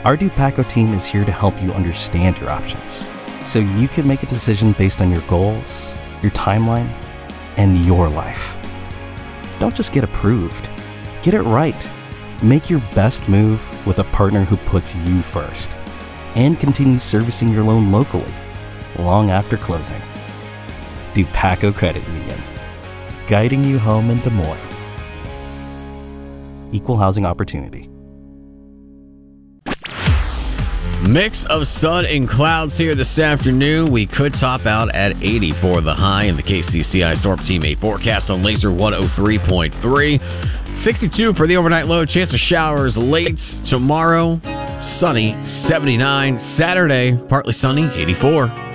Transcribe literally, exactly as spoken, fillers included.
Our Dupaco team is here to help you understand your options, so you can make a decision based on your goals, your timeline, and your life. Don't just get approved. Get it right. Make your best move with a partner who puts you first and continues servicing your loan locally long after closing. Dupaco Credit Union, guiding you home in Des Moines. Equal housing opportunity. Mix of sun and clouds here this afternoon. We could top out at eighty for the high in the K C C I Storm Team eight forecast on Laser one oh three point three. sixty-two for the overnight low. Chance of showers late tomorrow. Sunny, seventy-nine. Saturday, partly sunny, eighty-four.